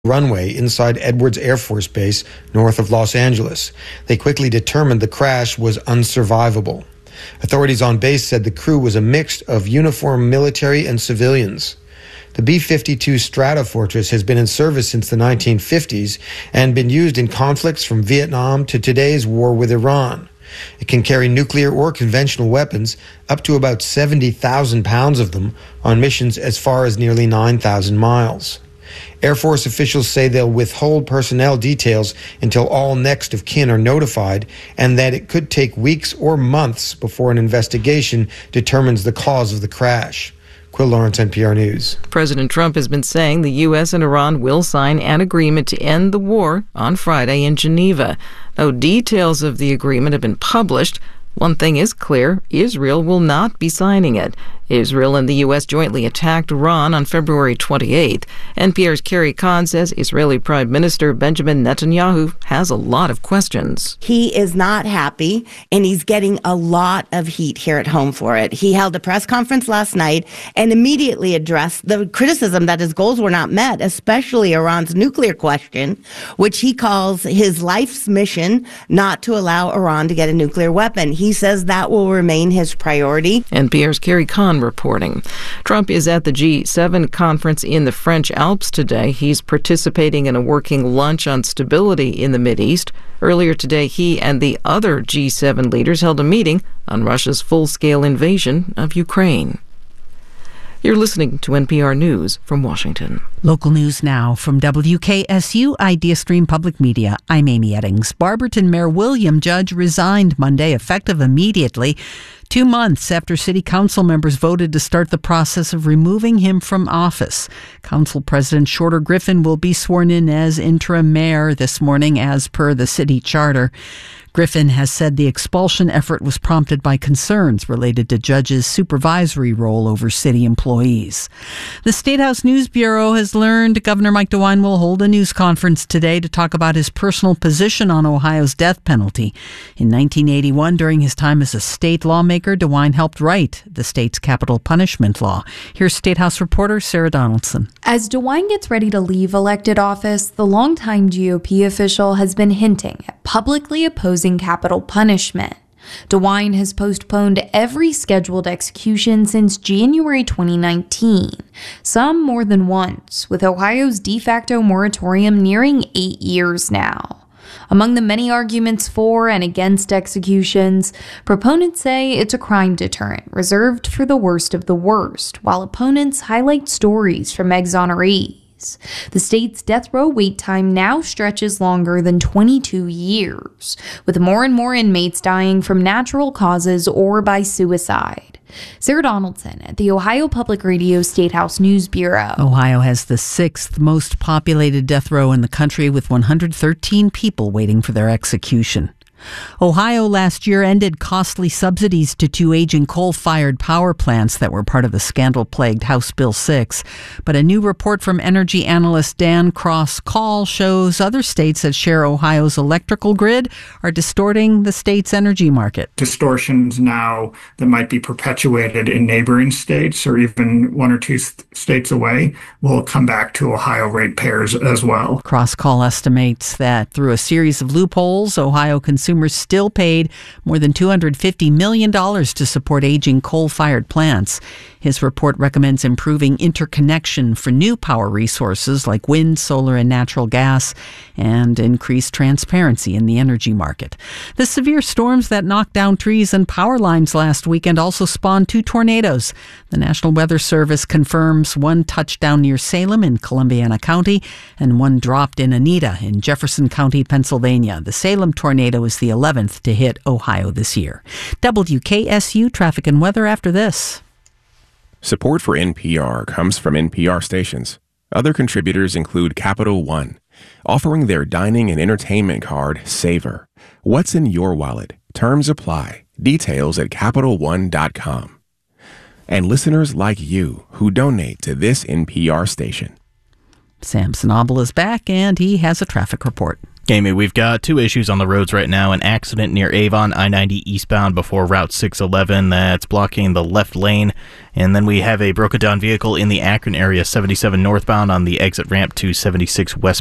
runway inside Edwards Air Force Base north of Los Angeles. They quickly determined the crash was unsurvivable. Authorities on base said the crew was a mix of uniformed military and civilians. The B-52 Stratofortress has been in service since the 1950s and been used in conflicts from Vietnam to today's war with Iran. It can carry nuclear or conventional weapons, up to about 70,000 pounds of them, on missions as far as nearly 9,000 miles. Air Force officials say they'll withhold personnel details until all next of kin are notified, and that it could take weeks or months before an investigation determines the cause of the crash. Quill Lawrence, NPR News. President Trump has been saying the U.S. and Iran will sign an agreement to end the war on Friday in Geneva. Though details of the agreement have been published, one thing is clear: Israel will not be signing it. Israel and the U.S. jointly attacked Iran on February 28th. NPR's Carrie Kahn says Israeli Prime Minister Benjamin Netanyahu has a lot of questions. He is not happy, and he's getting a lot of heat here at home for it. He held a press conference last night and immediately addressed the criticism that his goals were not met, especially Iran's nuclear question, which he calls his life's mission not to allow Iran to get a nuclear weapon. He says that will remain his priority. NPR's Carrie Kahn reporting. Trump is at the G7 conference in the French Alps today. He's participating in a working lunch on stability in the Mideast. Earlier today, he and the other G7 leaders held a meeting on Russia's full-scale invasion of Ukraine. You're listening to NPR News from Washington. Local news now from WKSU IdeaStream Public Media. I'm Amy Eddings. Barberton Mayor William Judge resigned Monday, effective immediately, 2 months after city council members voted to start the process of removing him from office. Council President Shorter Griffin will be sworn in as interim mayor this morning, as per the city charter. Griffin has said the expulsion effort was prompted by concerns related to Judge's supervisory role over city employees. The State House News Bureau has learned Governor Mike DeWine will hold a news conference today to talk about his personal position on Ohio's death penalty. In 1981, during his time as a state lawmaker, DeWine helped write the state's capital punishment law. Here's State House reporter Sarah Donaldson. As DeWine gets ready to leave elected office, the longtime GOP official has been hinting at publicly opposing capital punishment. DeWine has postponed every scheduled execution since January 2019, some more than once, with Ohio's de facto moratorium nearing 8 years now. Among the many arguments for and against executions, proponents say it's a crime deterrent reserved for the worst of the worst, while opponents highlight stories from exonerees. The state's death row wait time now stretches longer than 22 years, with more and more inmates dying from natural causes or by suicide. Sarah Donaldson at the Ohio Public Radio State House News Bureau. Ohio has the 6th most populated death row in the country, with 113 people waiting for their execution. Ohio last year ended costly subsidies to 2 aging coal-fired power plants that were part of the scandal-plagued House Bill 6. But a new report from energy analyst Dan Cross-Call shows other states that share Ohio's electrical grid are distorting the state's energy market. Distortions now that might be perpetuated in neighboring states or even 1 or 2 states away will come back to Ohio ratepayers as well. Cross-Call estimates that through a series of loopholes, Ohio consumers still paid more than $250 million to support aging coal-fired plants. His report recommends improving interconnection for new power resources like wind, solar, and natural gas, and increased transparency in the energy market. The severe storms that knocked down trees and power lines last weekend also spawned 2 tornadoes. The National Weather Service confirms 1 touchdown near Salem in Columbiana County and 1 dropped in Anita in Jefferson County, Pennsylvania. The Salem tornado is the 11th to hit Ohio this year. WKSU traffic and weather after this. Support for NPR comes from NPR stations. Other contributors include Capital One, offering their dining and entertainment card, Savor. What's in your wallet? Terms apply. Details at CapitalOne.com. And listeners like you who donate to this NPR station. Sam Sanabal is back, and he has a traffic report. Amy, we've got two issues on the roads right now. An accident near Avon, I-90 eastbound before Route 611 that's blocking the left lane. And then we have a broken down vehicle in the Akron area, 77 northbound on the exit ramp to 76 westbound.